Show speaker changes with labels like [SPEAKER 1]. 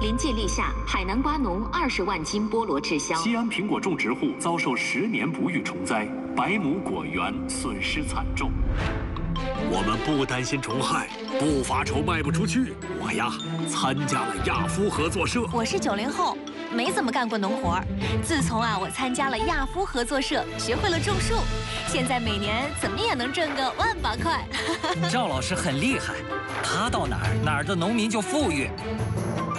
[SPEAKER 1] 临界立夏，海南瓜农20万斤菠萝滞销。
[SPEAKER 2] 西安苹果种植户遭受10年不遇虫灾，百亩果园损失惨重。
[SPEAKER 3] 我们不担心虫害，不发愁卖不出去。我呀，参加了亚夫合作社。
[SPEAKER 4] 我是90后，没怎么干过农活。自从我参加了亚夫合作社，学会了种树，现在每年怎么也能挣个10000把块。
[SPEAKER 5] 赵老师很厉害，他到哪儿的农民就富裕。